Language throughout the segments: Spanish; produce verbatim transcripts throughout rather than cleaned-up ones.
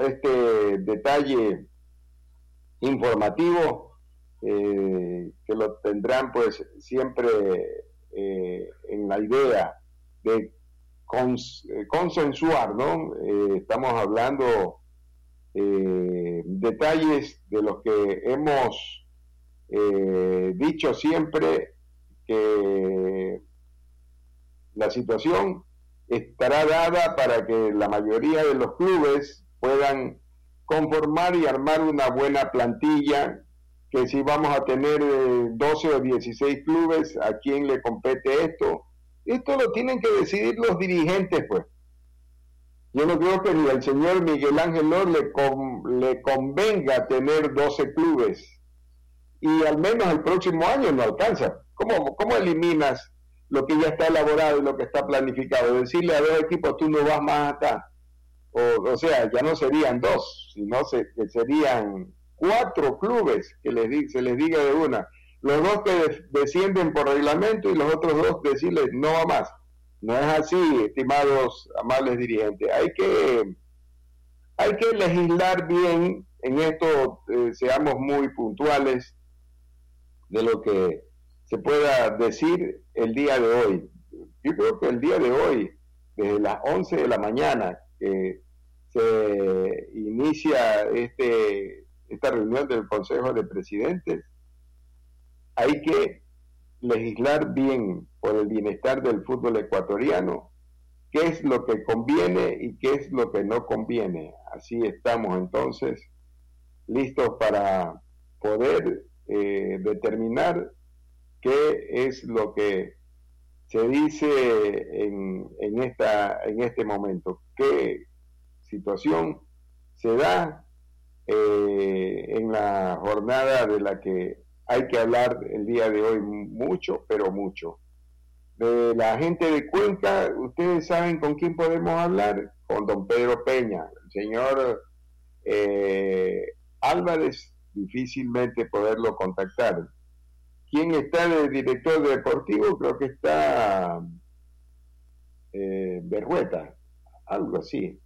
este detalle informativo eh, que lo tendrán pues siempre eh, en la idea de cons, eh, consensuar, ¿no? Eh, estamos hablando eh, detalles de los que hemos eh, dicho siempre, que la situación estará dada para que la mayoría de los clubes puedan conformar y armar una buena plantilla, que si vamos a tener eh, doce o dieciséis clubes, ¿a quién le compete esto? Esto lo tienen que decidir los dirigentes, pues. Yo no creo que ni al señor Miguel Ángel Lor le, con, le convenga tener doce clubes, y al menos el próximo año no alcanza. ¿Cómo, cómo eliminas lo que ya está elaborado y lo que está planificado? Decirle a dos equipos, tú no vas más acá. O, o sea, ya no serían dos, sino se, que serían cuatro clubes, que les di, se les diga de una. Los dos que de, descienden por reglamento y los otros dos decirles no va más. No es así, estimados amables dirigentes. Hay que, hay que legislar bien en esto, eh, seamos muy puntuales de lo que se pueda decir el día de hoy. Yo creo que el día de hoy, desde las once de la mañana, que se inicia este, esta reunión del Consejo de Presidentes, hay que legislar bien por el bienestar del fútbol ecuatoriano, qué es lo que conviene y qué es lo que no conviene. Así estamos entonces listos para poder eh, determinar qué es lo que se dice en, en, esta, en este momento, qué situación se da eh, en la jornada de la que hay que hablar el día de hoy mucho, pero mucho. De la gente de Cuenca, ustedes saben con quién podemos hablar, con don Pedro Peña. El señor eh, Álvarez, difícilmente poderlo contactar. ¿Quién está de director deportivo? Creo que está eh, Berrueta, algo así.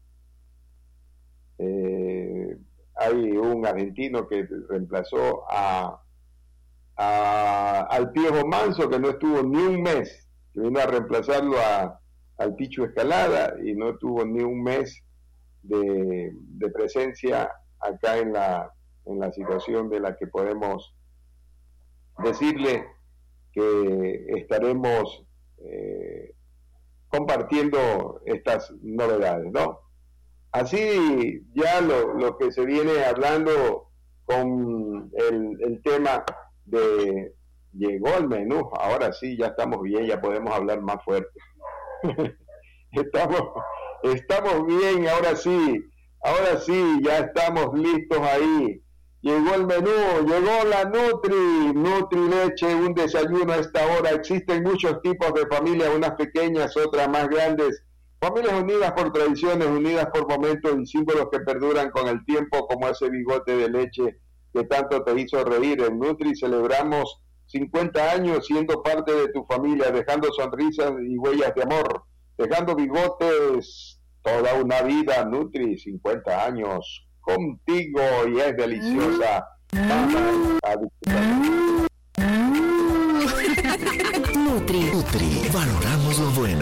Eh, hay un argentino que reemplazó a, a al Piejo Manso, que no estuvo ni un mes, que vino a reemplazarlo a, al Pichu Escalada, y no tuvo ni un mes de, de presencia acá en la, en la situación de la que podemos decirle que estaremos eh, compartiendo estas novedades, ¿no? Así ya lo, lo que se viene hablando con el, el tema de llegó el menú, ahora sí, ya estamos bien, ya podemos hablar más fuerte. estamos, estamos bien, ahora sí, ahora sí, ya estamos listos ahí. Llegó el menú, llegó la Nutri, Nutri Leche, un desayuno a esta hora. Existen muchos tipos de familias, unas pequeñas, otras más grandes. Familias unidas por tradiciones, unidas por momentos y símbolos que perduran con el tiempo, como ese bigote de leche que tanto te hizo reír. En Nutri celebramos cincuenta años siendo parte de tu familia, dejando sonrisas y huellas de amor, dejando bigotes toda una vida. Nutri, cincuenta años contigo, y es deliciosa. Vamos a disfrutar. Nutri, Nutri, valoramos lo bueno.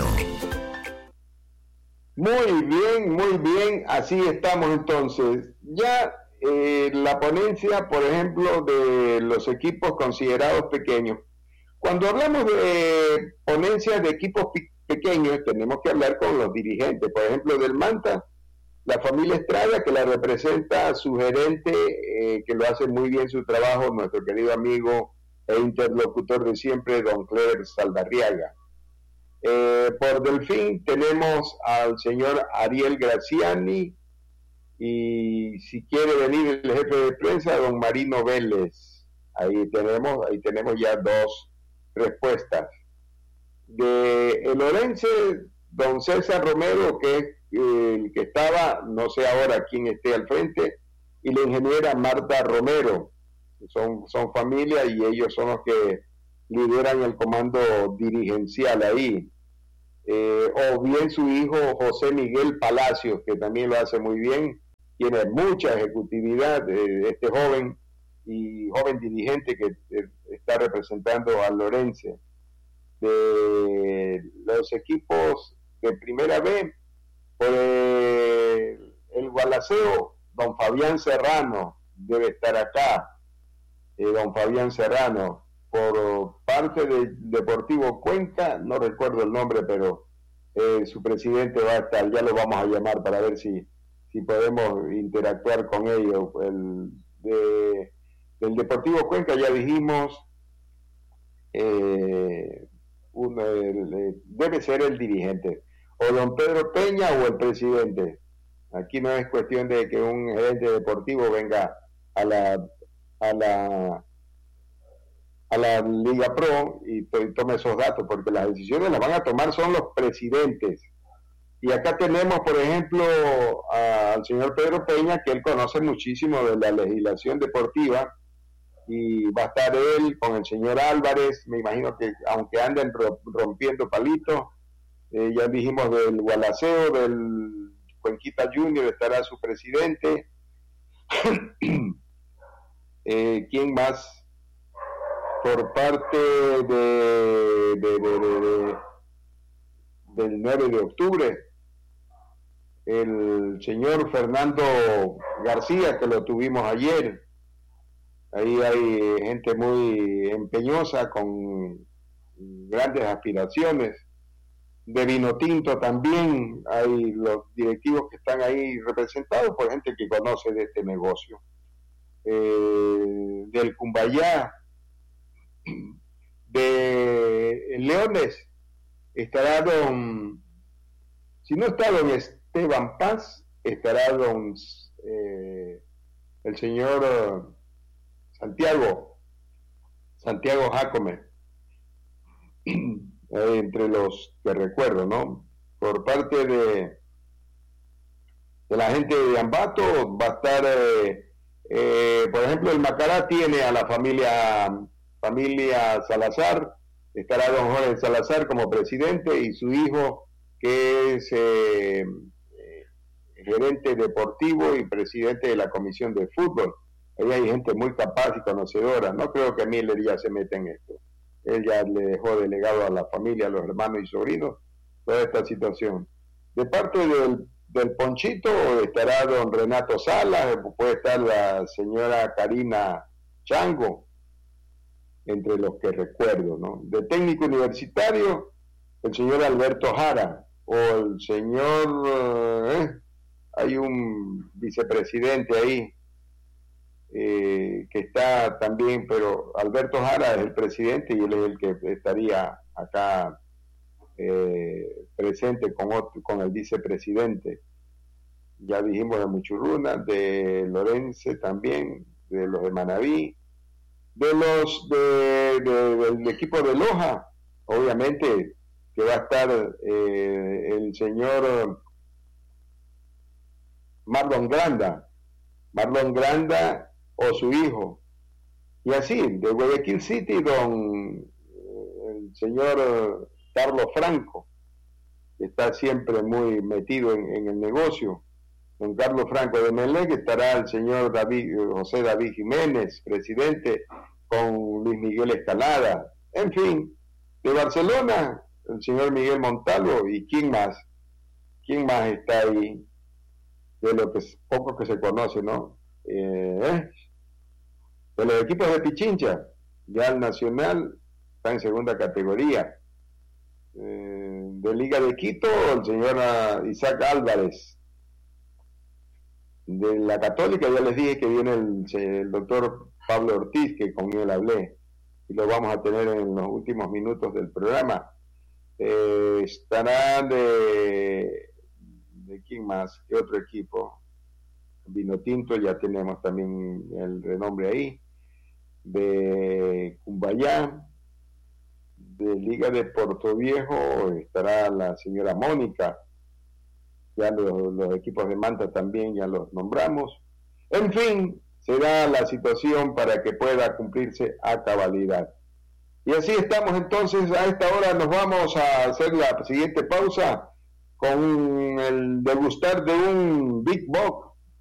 Muy bien, muy bien, así estamos entonces. Ya eh, la ponencia, por ejemplo, de los equipos considerados pequeños. Cuando hablamos de ponencias de equipos pe- pequeños, tenemos que hablar con los dirigentes. Por ejemplo, del Manta, la familia Estrada, que la representa su gerente, eh, que lo hace muy bien su trabajo, nuestro querido amigo e interlocutor de siempre, don Clever Saldarriaga. Eh, por Delfín tenemos al señor Ariel Graciani, y si quiere venir el jefe de prensa, don Marino Vélez. Ahí tenemos, ahí tenemos ya dos respuestas. De el Orense, don César Romero, que es el que estaba, no sé ahora quién esté al frente, y la ingeniera Marta Romero. Son, son familia, y ellos son los que lideran el comando dirigencial ahí. Eh, o bien su hijo José Miguel Palacios, que también lo hace muy bien, tiene mucha ejecutividad, eh, este joven y joven dirigente que eh, está representando a Lorense. De los equipos de Primera B, por el, el Gualaceo, don Fabián Serrano debe estar acá, eh, don Fabián Serrano. Por parte del Deportivo Cuenca, no recuerdo el nombre, pero eh, su presidente va a estar, ya lo vamos a llamar para ver si, si podemos interactuar con ellos. El de, del Deportivo Cuenca ya dijimos, eh, uno, el, el, debe ser el dirigente, o don Pedro Peña o el presidente. Aquí no es cuestión de que un gerente deportivo venga a la a la a la Liga Pro y, y tome esos datos, porque las decisiones las van a tomar son los presidentes. Y acá tenemos, por ejemplo, a, al señor Pedro Peña, que él conoce muchísimo de la legislación deportiva, y va a estar él con el señor Álvarez, me imagino que aunque anden rompiendo palitos, eh, ya dijimos del Gualaceo, del Cuenquita Junior, estará su presidente. eh, ¿Quién más? Por parte de, de, de, de, de del nueve de octubre, el señor Fernando García, que lo tuvimos ayer. Ahí hay gente muy empeñosa, con grandes aspiraciones. De Vinotinto también hay los directivos que están ahí representados por gente que conoce de este negocio. Eh, del Cumbayá, de Leones, estará don, si no está don Esteban Paz, estará don eh, el señor Santiago, Santiago Jacome, eh, entre los que recuerdo, ¿no? Por parte de, de la gente de Ambato va a estar, eh, eh, por ejemplo, el Macará tiene a la familia, familia Salazar, estará don Jorge Salazar como presidente y su hijo, que es eh, eh, gerente deportivo y presidente de la comisión de fútbol. Ahí hay gente muy capaz y conocedora. No creo que Miller ya se meta en esto. Él ya le dejó delegado a la familia, a los hermanos y sobrinos, toda esta situación. De parte del, del Ponchito estará don Renato Salas, puede estar la señora Karina Chango, entre los que recuerdo, ¿no? De técnico universitario, el señor Alberto Jara, o el señor, eh, hay un vicepresidente ahí, eh, que está también, pero Alberto Jara es el presidente y él es el que estaría acá eh, presente con, otro, con el vicepresidente. Ya dijimos de Muchurruna, de Lorense también, de los de Manabí, de los de, de, del equipo de Loja, obviamente que va a estar eh, el señor Marlon Granda, Marlon Granda o su hijo, y así, de Guayaquil City, don el señor Carlos Franco, que está siempre muy metido en, en el negocio. Don Carlos Franco de Melec, estará el señor David, José David Jiménez, presidente, con Luis Miguel Escalada. En fin, de Barcelona, el señor Miguel Montalvo, y quién más, quién más está ahí, de lo que poco que se conoce, ¿no? Eh, de los equipos de Pichincha, ya el Nacional está en segunda categoría. Eh, de Liga de Quito, el señor Isaac Álvarez. De la Católica ya les dije que viene el, el doctor Pablo Ortiz, que con él hablé, y lo vamos a tener en los últimos minutos del programa. Eh, estará de, de quién más, qué otro equipo, Vinotinto, ya tenemos también el renombre ahí, de Cumbayá, de Liga de Portoviejo estará la señora Mónica, ya los, los equipos de Manta también ya los nombramos. En fin, será la situación para que pueda cumplirse a cabalidad. Y así estamos entonces. A esta hora nos vamos a hacer la siguiente pausa con el degustar de un Big Bock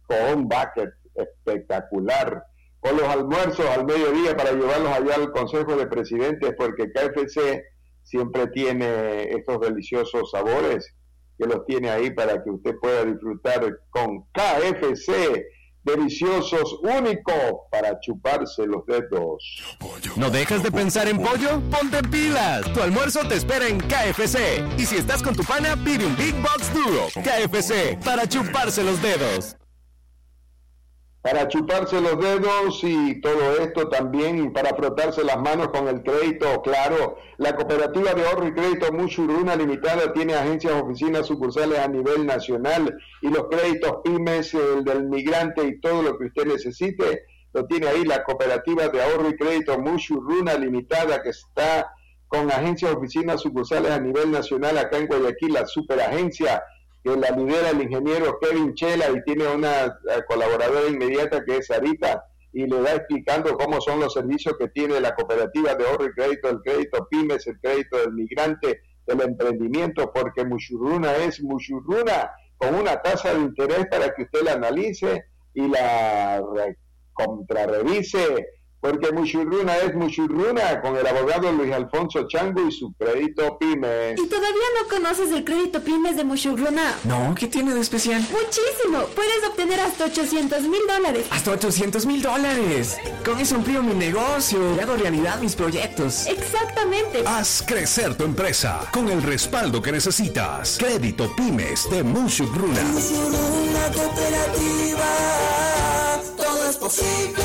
con un bucket espectacular, o los almuerzos al mediodía para llevarlos allá al Consejo de Presidentes, porque K F C siempre tiene estos deliciosos sabores que los tiene ahí para que usted pueda disfrutar con K F C, deliciosos, únicos para chuparse los dedos. ¿No dejas de pensar en pollo? ¡Ponte pilas! Tu almuerzo te espera en K F C. Y si estás con tu pana, pide un Big Box Duro. K F C, para chuparse los dedos. Para chuparse los dedos y todo esto también para frotarse las manos con el crédito, claro. La Cooperativa de Ahorro y Crédito Mushuruna Limitada tiene agencias, oficinas, sucursales a nivel nacional, y los créditos pymes, el del migrante y todo lo que usted necesite, lo tiene ahí la Cooperativa de Ahorro y Crédito Mushuruna Limitada, que está con agencias, oficinas, sucursales a nivel nacional acá en Guayaquil, la superagencia que la lidera el ingeniero Kevin Chela, y tiene una colaboradora inmediata que es Sarita, y le va explicando cómo son los servicios que tiene la Cooperativa de Ahorro y Crédito, el crédito pymes, el crédito del migrante, del emprendimiento, porque Mushuruna es Mushuruna, con una tasa de interés para que usted la analice y la contrarrevise, porque Mushuruna es Mushuruna, con el abogado Luis Alfonso Chango y su crédito pymes. ¿Y todavía no conoces el crédito pymes de Mushuruna? No, ¿qué tiene de especial? Muchísimo, puedes obtener hasta ochocientos mil dólares. ¡Hasta ochocientos mil dólares! Con eso amplío mi negocio y hago realidad mis proyectos. Exactamente. Haz crecer tu empresa con el respaldo que necesitas. Crédito pymes de Mushuruna. Mushuruna Cooperativa, todo es posible.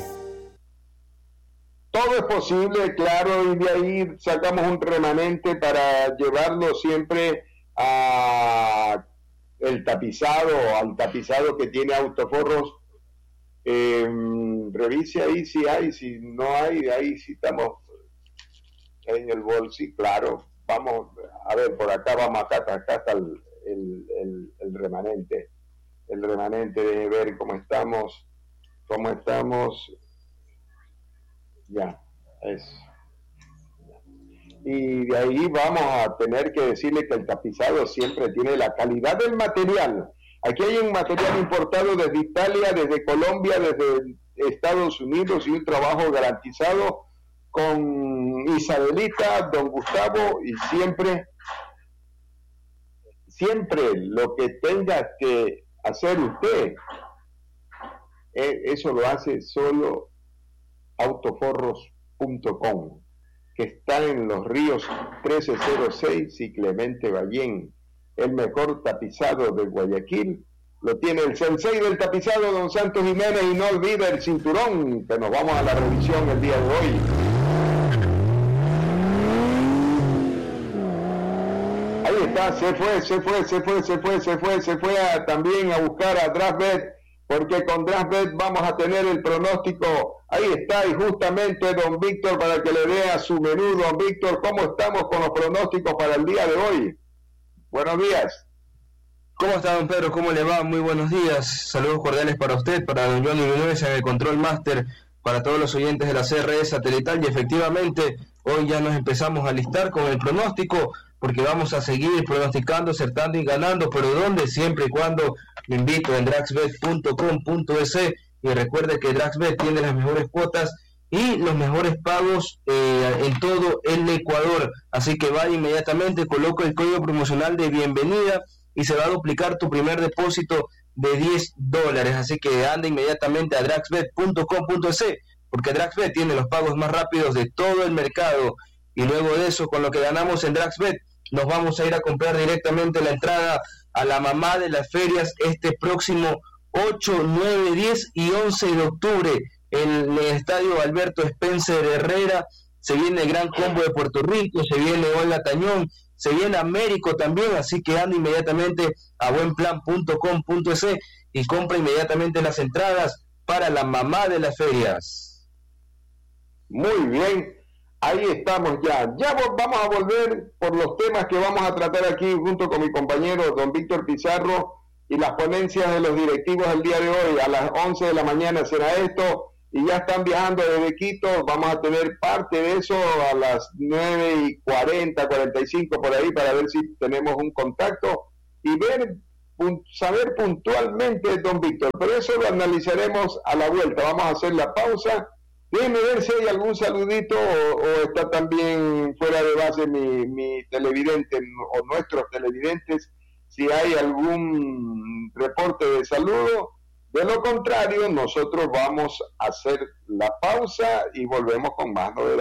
Todo es posible, claro, y de ahí sacamos un remanente para llevarlo siempre a el tapizado, al tapizado que tiene Autoforros. Eh, revise ahí si hay, si no hay, ahí sí estamos en el bolsillo, claro. Vamos, a ver, por acá vamos, acá, acá está el, el, el, el remanente, el remanente, de ver cómo estamos, cómo estamos. Ya, es. Y de ahí vamos a tener que decirle que el tapizado siempre tiene la calidad del material. Aquí hay un material importado desde Italia, desde Colombia, desde Estados Unidos, y un trabajo garantizado con Isabelita, don Gustavo, y siempre, siempre lo que tenga que hacer usted, eh, eso lo hace solo autoforros punto com, que está en Los Ríos trece cero seis y Clemente Ballén. El mejor tapizado de Guayaquil lo tiene el sensei del tapizado, don Santos Jiménez, y no olvide el cinturón, que nos vamos a la revisión el día de hoy. Ahí está, se fue, se fue, se fue, se fue, se fue, se fue a, también a buscar a DraftBet, porque con DraftBet vamos a tener el pronóstico. Ahí está, y justamente don Víctor, para que le vea su menú. Don Víctor, ¿cómo estamos con los pronósticos para el día de hoy? Buenos días. ¿Cómo está, don Pedro? ¿Cómo le va? Muy buenos días. Saludos cordiales para usted, para don Johnny Núñez en el Control Master, para todos los oyentes de la C R E Satelital. Y efectivamente, hoy ya nos empezamos a listar con el pronóstico, porque vamos a seguir pronosticando, acertando y ganando, pero ¿dónde? Siempre y cuando lo invito en draxbet punto com punto es. Y recuerde que DraxBet tiene las mejores cuotas y los mejores pagos eh, en todo el Ecuador. Así que vaya inmediatamente, coloca el código promocional de bienvenida y se va a duplicar tu primer depósito de diez dólares. Así que anda inmediatamente a draxbet punto com punto es, porque DraxBet tiene los pagos más rápidos de todo el mercado. Y luego de eso, con lo que ganamos en DraxBet, nos vamos a ir a comprar directamente la entrada a la mamá de las ferias este próximo ocho, nueve, diez y once de octubre en el estadio Alberto Spencer Herrera. Se viene el Gran Combo de Puerto Rico, se viene Olga Tañón, se viene Américo también, así que anda inmediatamente a buenplan punto com punto es y compra inmediatamente las entradas para la mamá de las ferias. Muy bien, ahí estamos ya. Ya vamos a volver por los temas que vamos a tratar aquí junto con mi compañero don Víctor Pizarro, y las ponencias de los directivos el día de hoy. A las once de la mañana será esto, y ya están viajando desde Quito. Vamos a tener parte de eso a las nueve y cuarenta, cuarenta y cinco por ahí, para ver si tenemos un contacto y ver pun- saber puntualmente, don Víctor, pero eso lo analizaremos a la vuelta. Vamos a hacer la pausa. Déjeme ver si hay algún saludito o, o está también fuera de base mi, mi televidente o nuestros televidentes, si hay algún reporte de saludo. De lo contrario, nosotros vamos a hacer la pausa y volvemos con más novedades.